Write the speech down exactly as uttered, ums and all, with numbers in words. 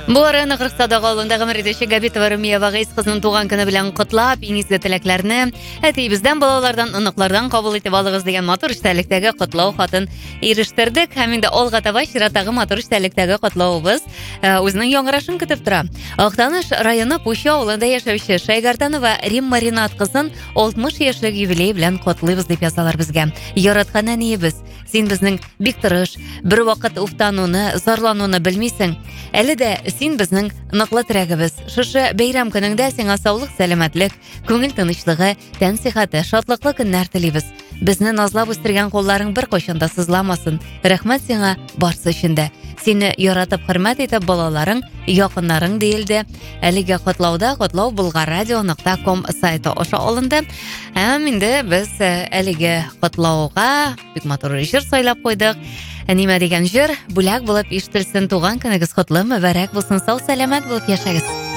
Бу араны Кыргызстандагы авылындагы Мәридәшә Габитова Румия Вагыйз кызының туган көне белән котлап, иң изге теләкләрне әтиебездән, балалардан, оныклардан кабул итеп алыгыз дигән матур эчтәлектәге котлау хатын ирештирдек. Һәм инде алга таба чираттагы матур эчтәлектәге котлавыбыз үзенең яңгырашын көтеп тора. Актаныш районы Пуща авылында яшәүче Шайгартанова Римма Ринат кызын алтмыш яшьлек юбилей белән котлыйбыз дип язалар безгә. Яраткан әниебез, син безнең бик тырыш, бер вакыт уфтануны, зарлануны белмисең. Әле дә син безнең ныклы терәгебез. Шушы бәйрәм көнеңдә сиңа саулык, сәламәтлек, күңел тынычлыгы, тән сихәте, шатлыклы көннәр телибез. Безне назлап үстергән кулларың бер кайчан да сызламасын. Рәхмәт сиңа барсы өчен дә. Сине яратып, хөрмәт итеп балаларың, якыннарың диелде. Әлеге котлауда котлау булгаррадио нокта ком сайты аша алынды. Һәм инде без әлеге котлауга бик матур җыр сайлап куйдык. Әнимә дигән җыр бүләк булып ишетелсен, туган көнегез котлы, мөбарәк булсын, сау сәламәт булып яшәгез.